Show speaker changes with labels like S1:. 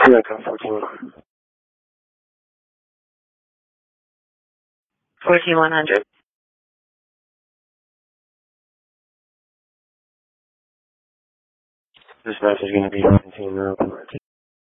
S1: Echo 14100.
S2: 14100.
S1: This message is going to be 19 open.